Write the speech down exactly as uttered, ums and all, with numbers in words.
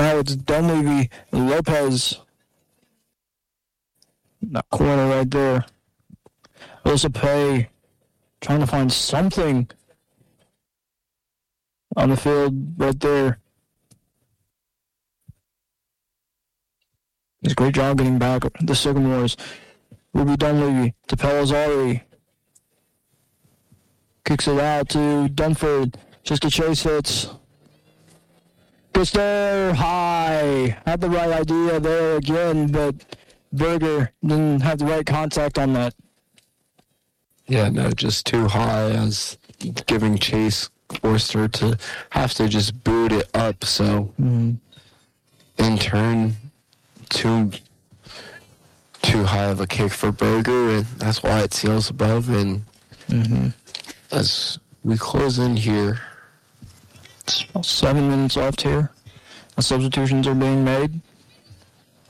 Now it's Dunleavy and Lopez. That corner right there. Alyssa Pay trying to find something on the field right there. It's a great job getting back the Sycamores. Ruby Dunleavy to Pellizzari. Kicks it out to Dunford. Just a chase hits. Gets there high. Had the right idea there again, but Berger didn't have the right contact on that. Yeah, no, just too high as giving chase forced her to have to just boot it up. So mm. in turn, too too high of a kick for Berger, and that's why it seals above. And mm-hmm. as we close in here, seven minutes left here. The substitutions are being made.